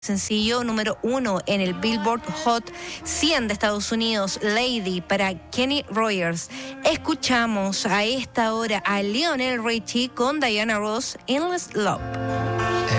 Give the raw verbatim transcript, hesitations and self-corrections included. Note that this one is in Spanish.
Sencillo número uno en el Billboard Hot cien de Estados Unidos, Lady, para Kenny Rogers. Escuchamos a esta hora a Lionel Richie con Diana Ross, Endless Love.